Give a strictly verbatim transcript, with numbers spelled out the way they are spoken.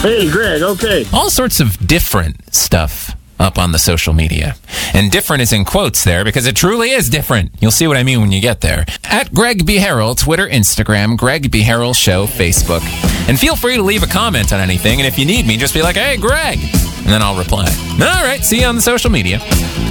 Hey, Greg, okay. All sorts of different stuff up on the social media. And different is in quotes there because it truly is different. You'll see what I mean when you get there. At Greg B. Harrell, Twitter, Instagram, Greg B. Harrell Show, Facebook. And feel free to leave a comment on anything. And if you need me, just be like, hey, Greg. And then I'll reply. All right, see you on the social media.